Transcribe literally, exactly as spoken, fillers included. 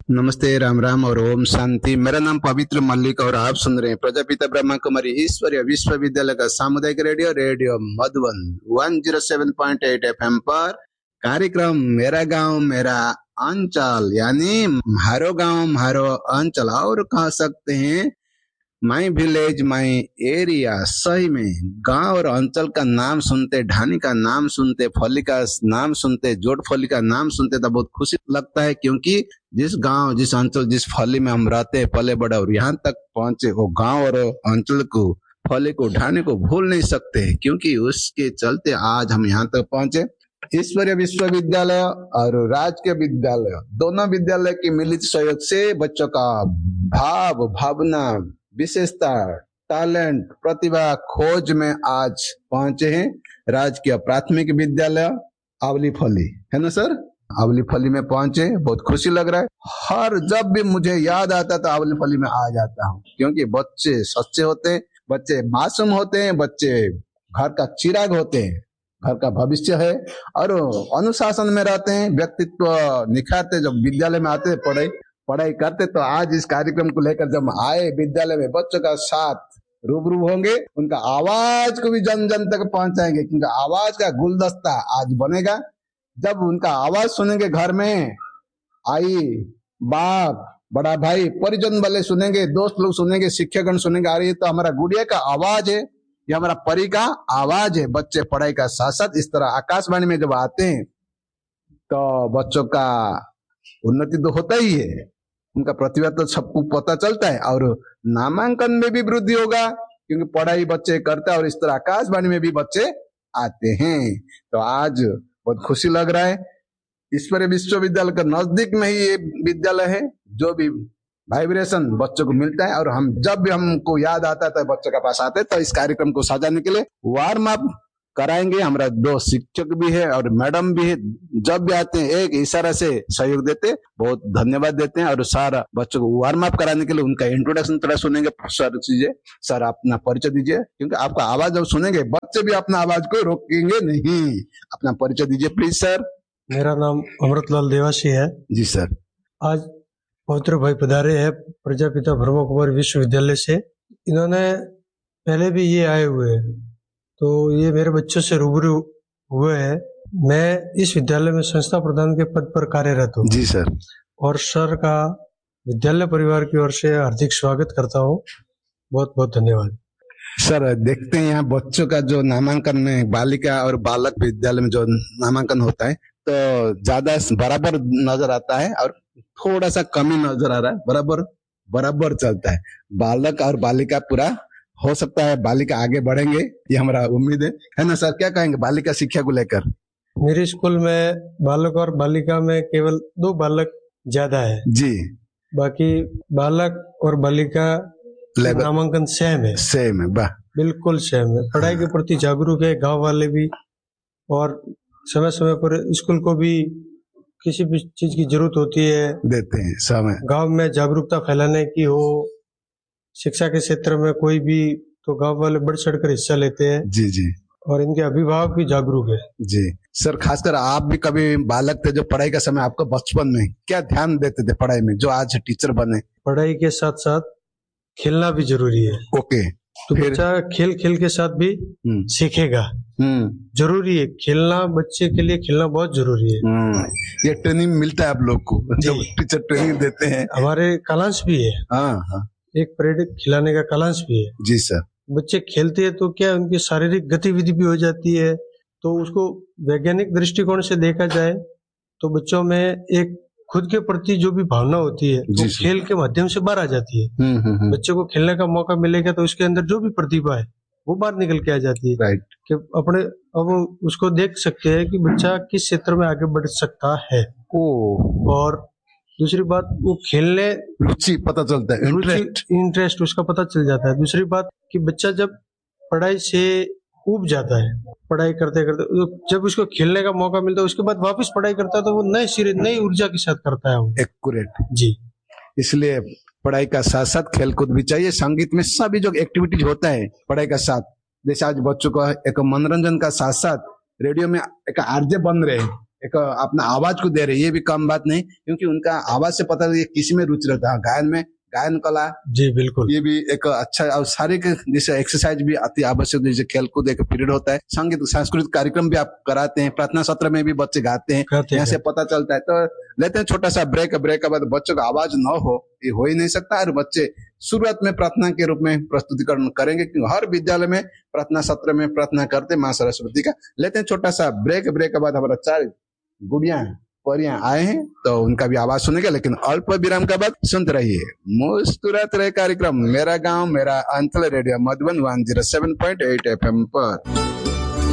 नमस्ते, राम राम और ओम शांति। मेरा नाम पवित्र मल्लिक और आप सुन रहे हैं प्रजापिता ब्रह्मा कुमारी ईश्वरीय विश्वविद्यालय का सामुदायिक रेडियो रेडियो मधुबन एक सौ सात पॉइंट आठ एफएम पर कार्यक्रम मेरा गांव मेरा अंचल, यानी म्हारो गांव म्हारो अंचल, और कह सकते हैं माई विलेज माई एरिया। सही में गांव और अंचल का नाम सुनते, ढानी का नाम सुनते, फली का नाम सुनते, जोट फली का नाम सुनते तो बहुत खुशी लगता है, क्योंकि जिस गांव जिस अंचल जिस फली में हम रहते हैं, पले बड़े और यहाँ तक पहुंचे, वो गांव और अंचल को, फली को, ढानी को भूल नहीं सकते, क्योंकि उसके चलते आज हम यहाँ तक पहुंचे। ईश्वरीय विश्वविद्यालय और राजकीय विद्यालय, दोनों विद्यालय के मिलित सहयोग से बच्चों का भाव भावना विशेषता टैलेंट प्रतिभा खोज में आज पहुंचे हैं राजकीय प्राथमिक विद्यालय आवली फली, है ना सर? आवली फली में पहुंचे, बहुत खुशी लग रहा है। हर जब भी मुझे याद आता तो आवली फली में आ जाता हूँ, क्योंकि बच्चे सच्चे होते हैं, बच्चे मासूम होते हैं, बच्चे घर का चिराग होते हैं, घर का भविष्य है, और अनुशासन में रहते हैं, व्यक्तित्व निखारते। जब विद्यालय में आते पढ़ाई पढ़ाई करते, तो आज इस कार्यक्रम को लेकर जब आए विद्यालय में, बच्चों का साथ रूबरू होंगे, उनका आवाज को भी जन जन तक पहुंचाएंगे, क्योंकि आवाज का गुलदस्ता आज बनेगा। जब उनका आवाज सुनेंगे, घर में आई बाप बड़ा भाई परिजन वाले सुनेंगे, दोस्त लोग सुनेंगे, शिक्षकगण सुनेंगे, आ रही है तो हमारा गुड़िया का आवाज है, ये हमारा परी का आवाज है। बच्चे पढ़ाई का साथ साथ इस तरह आकाशवाणी में जब आते हैं तो बच्चों का उन्नति तो होता ही है, उनका प्रतिभा तो सबको पता चलता है, और नामांकन में भी वृद्धि होगा, क्योंकि पढ़ाई बच्चे करते हैं और इस तरह आकाशवाणी में भी बच्चे आते हैं। तो आज बहुत खुशी लग रहा है। ईश्वरीय विश्वविद्यालय के नजदीक में ही ये विद्यालय है, जो भी वाइब्रेशन बच्चों को मिलता है, और हम जब भी हमको याद आता है तो बच्चों के पास आते हैं, तो इस कार्यक्रम को सजाने के लिए वार्म अप कराएंगे। हमारा दो शिक्षक भी है और मैडम भी है, जब भी आते हैं एक इशारा से सहयोग देते, बहुत धन्यवाद देते हैं। और सारा बच्चों को वार्म अप कराने के लिए उनका इंट्रोडक्शन थोड़ा सुनेंगे। सर चीजें सर अपना परिचय दीजिए, क्योंकि आपका आवाज जब सुनेंगे बच्चे भी अपना आवाज को रोकेंगे नहीं। अपना परिचय दीजिए प्लीज सर। मेरा नाम अमृतलाल देवासी है। जी सर। आज पवित्र भाई पधारे हैं प्रजापिता ब्रह्मा कुमारी विश्वविद्यालय से। इन्होंने पहले भी ये आए हुए हैं, तो ये मेरे बच्चों से रूबरू हुए हैं। मैं इस विद्यालय में संस्था प्रधान के पद पर कार्यरत हूँ। जी सर। और सर का विद्यालय परिवार की ओर से हार्दिक स्वागत करता हूँ। बहुत बहुत धन्यवाद सर। देखते हैं यहाँ बच्चों का जो नामांकन में बालिका और बालक विद्यालय में जो नामांकन होता है, तो ज्यादा बराबर नजर आता है और थोड़ा सा कमी नजर आ रहा है, बराबर बराबर चलता है। बालक और बालिका पूरा हो सकता है, बालिका आगे बढ़ेंगे, ये हमारा उम्मीद है, है ना सर? क्या कहेंगे बालिका शिक्षा को लेकर? मेरे स्कूल में बालक और बालिका में केवल दो बालक ज्यादा है जी, बाकी बालक और बालिका नामांकन सेम है। सेम है, वाह, बिल्कुल सेम है। पढ़ाई के प्रति जागरूक है गांव वाले भी, और समय समय पर स्कूल को भी किसी भी चीज की जरूरत होती है देते हैं समय। गांव में जागरूकता फैलाने की हो, शिक्षा के क्षेत्र में कोई भी, तो गांव वाले बढ़ चढ़कर हिस्सा लेते हैं। जी जी। और इनके अभिभावक भी जागरूक है। जी सर। खासकर आप भी कभी बालक थे, जो पढ़ाई का समय आपको बचपन में क्या ध्यान देते थे पढ़ाई में, जो आज टीचर बने? पढ़ाई के साथ साथ खेलना भी जरूरी है। ओके। तो बच्चा खेल खेल के साथ भी सीखेगा। जरूरी है खेलना, बच्चे के लिए खेलना बहुत जरूरी है। ये ट्रेनिंग मिलता है आप लोग को, जब टीचर ट्रेनिंग देते हैं? हमारे कालांश भी है। हाँ हाँ। एक परेड खिलाने का कालांश भी है। जी सर। बच्चे खेलते हैं तो क्या उनकी शारीरिक गतिविधि भी हो जाती है, तो उसको वैज्ञानिक दृष्टिकोण से देखा जाए तो बच्चों में एक खुद के प्रति जो भी भावना होती है तो खेल के माध्यम से बाहर आ जाती है। बच्चे को खेलने का मौका मिलेगा तो उसके अंदर जो भी प्रतिभा है वो बाहर निकल के आ जाती है। राइट। कि अपने अब उसको देख सकते हैं कि बच्चा किस क्षेत्र में आगे बढ़ सकता है। ओ। और दूसरी बात, वो खेलने रुचि पता चलता है, इंटरेस्ट इंटरेस्ट उसका पता चल जाता है। दूसरी बात कि बच्चा जब पढ़ाई से ऊब जाता है, पढ़ाई करते करते जब उसको खेलने का मौका मिलता है, उसके बाद वापस पढ़ाई करता है, तो वो नए सिरे नई ऊर्जा के साथ करता है वो। एक्यूरेट जी। इसलिए पढ़ाई का साथ साथ खेल कूद भी चाहिए। संगीत में सभी जो एक्टिविटीज होता है पढ़ाई का साथ, जैसे आज बच्चों को एक मनोरंजन का साथ साथ रेडियो में एक आरजे बन रहे हैं, एक अपना आवाज को दे रहे, ये भी कम बात नहीं, क्योंकि उनका आवाज से पता है किसी में रुचि रहता है, गायन में, गायन कला। जी बिल्कुल, ये भी एक अच्छा और शारीरिक जैसे एक्सरसाइज भी अति आवश्यक, जैसे खेलकूद एक पीरियड होता है, संगीत सांस्कृतिक कार्यक्रम भी आप कराते हैं, प्रार्थना सत्र में भी बच्चे गाते हैं, यहाँ से पता चलता है। तो लेते हैं छोटा सा ब्रेक, ब्रेक के बाद बच्चों का आवाज न हो, ये हो ही नहीं सकता। और बच्चे शुरुआत में प्रार्थना के रूप में प्रस्तुतिकरण करेंगे, क्योंकि हर विद्यालय में प्रार्थना सत्र में प्रार्थना करते माँ सरस्वती का। लेते हैं छोटा सा ब्रेक, ब्रेक के बाद हमारा चार गुड़िया परियां आए हैं, तो उनका भी आवाज सुनेंगे, लेकिन अल्प विराम के बाद सुनते रहिए मुस्कुराते रहे कार्यक्रम मेरा गांव मेरा अंचल, radio Madhuban one zero seven point eight F M पर।